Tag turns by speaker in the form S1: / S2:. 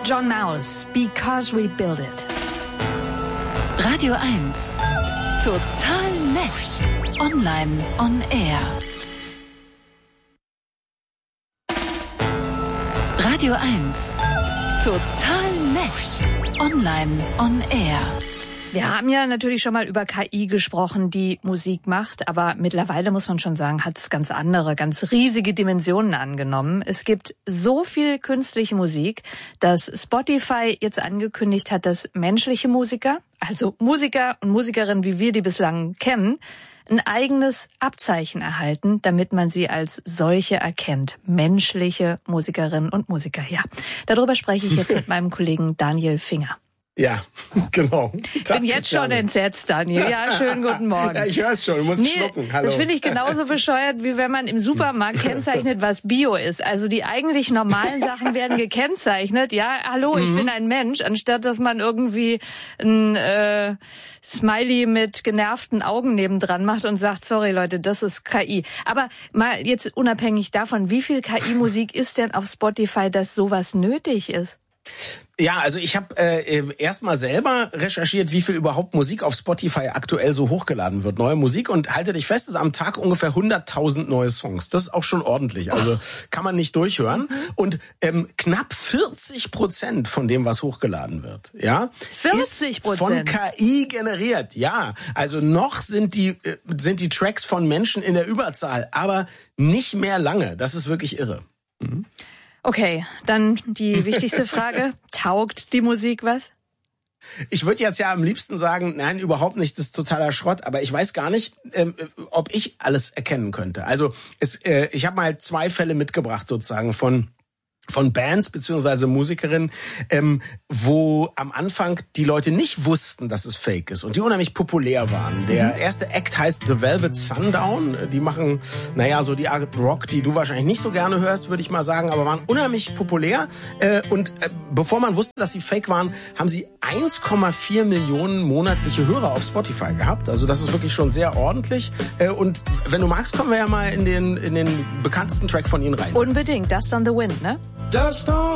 S1: John Mouse, Because We Build It.
S2: Radio 1. Total nett. Online on Air. Radio 1. Total nett. Online on Air.
S1: Wir haben ja natürlich schon mal über KI gesprochen, die Musik macht, aber mittlerweile muss man schon sagen, hat es ganz andere, ganz riesige Dimensionen angenommen. Es gibt so viel künstliche Musik, dass Spotify jetzt angekündigt hat, dass menschliche Musiker, also Musiker und Musikerinnen, wie wir die bislang kennen, ein eigenes Abzeichen erhalten, damit man sie als solche erkennt. Menschliche Musikerinnen und Musiker, ja. Darüber spreche ich jetzt mit meinem Kollegen Daniel Finger.
S3: Ja, genau.
S1: Ich bin jetzt schon entsetzt, Daniel. Ja, schönen guten Morgen.
S3: Ja, ich höre es schon, du musst schlucken. Hallo.
S1: Das finde ich genauso bescheuert, wie wenn man im Supermarkt kennzeichnet, was Bio ist. Also die eigentlich normalen Sachen werden gekennzeichnet. Ja, hallo, ich bin ein Mensch, anstatt dass man irgendwie ein Smiley mit genervten Augen nebendran macht und sagt, sorry Leute, das ist KI. Aber mal jetzt unabhängig davon, wie viel KI-Musik ist denn auf Spotify, dass sowas nötig ist?
S3: Ja, also ich habe erstmal selber recherchiert, wie viel überhaupt Musik auf Spotify aktuell so hochgeladen wird. Neue Musik, und halte dich fest, es ist am Tag ungefähr 100.000 neue Songs. Das ist auch schon ordentlich, also kann man nicht durchhören. Und knapp 40% von dem, was hochgeladen wird, ja,
S1: 40%
S3: ist von KI generiert. Ja, also noch sind die Tracks von Menschen in der Überzahl, aber nicht mehr lange. Das ist wirklich irre. Mhm.
S1: Okay, dann die wichtigste Frage. Taugt die Musik was?
S3: Ich würde jetzt ja am liebsten sagen, nein, überhaupt nicht, das ist totaler Schrott. Aber ich weiß gar nicht, ob ich alles erkennen könnte. Also ich habe mal 2 Fälle mitgebracht sozusagen von Bands beziehungsweise Musikerinnen, wo am Anfang die Leute nicht wussten, dass es Fake ist und die unheimlich populär waren. Der erste Act heißt The Velvet Sundown. Die machen, so die Art Rock, die du wahrscheinlich nicht so gerne hörst, würde ich mal sagen, aber waren unheimlich populär. Und bevor man wusste, dass sie Fake waren, haben sie 1,4 Millionen monatliche Hörer auf Spotify gehabt. Also das ist wirklich schon sehr ordentlich. Und wenn du magst, kommen wir ja mal in den bekanntesten Track von ihnen rein.
S1: Unbedingt, Dust on the Wind, ne?
S4: Dust on